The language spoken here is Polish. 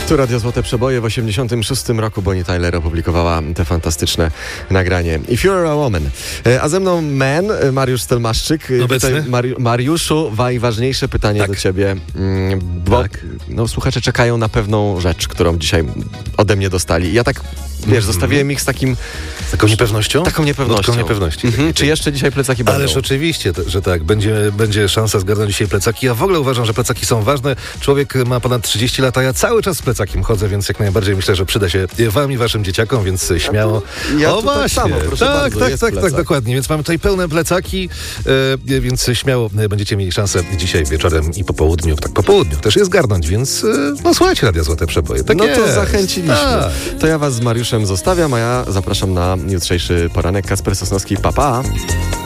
Tu Radio Złote Przeboje w 86 roku Bonnie Tyler opublikowała te fantastyczne nagranie If You're a Woman. A ze mną Mariusz Stelmaszczyk. Obecny? Mariuszu, najważniejsze pytanie do ciebie, bo słuchacze czekają na pewną rzecz, którą dzisiaj ode mnie dostali. Ja tak, zostawiłem ich z taką niepewnością? Taką niepewnością. niepewności. Czy jeszcze dzisiaj plecaki będą? Ależ oczywiście, że tak. Będzie szansa zgarnąć dzisiaj plecaki. Ja w ogóle uważam, że plecaki są ważne. Człowiek ma ponad 30 lat, a ja cały czas z plecakiem chodzę, więc jak najbardziej myślę, że przyda się wam i waszym dzieciakom, więc śmiało. Ja o właśnie, tak samo, proszę bardzo, tak, dokładnie. Więc mamy tutaj pełne plecaki, więc śmiało będziecie mieli szansę dzisiaj wieczorem i po południu też je zgarnąć, więc słuchajcie Radia Złote Przeboje. Tak jest. To zachęciliśmy. Tak. To ja was z Mariuszem zostawiam, a ja zapraszam na jutrzejszy poranek. Kacper Sosnowski, pa.